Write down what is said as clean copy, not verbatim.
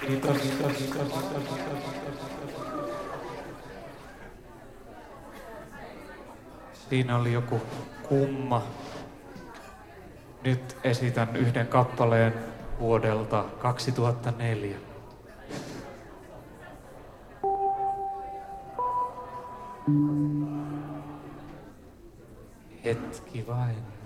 Kiitos. Siinä oli joku kumma. Nyt esitän yhden kappaleen vuodelta 2004. Hetki vain.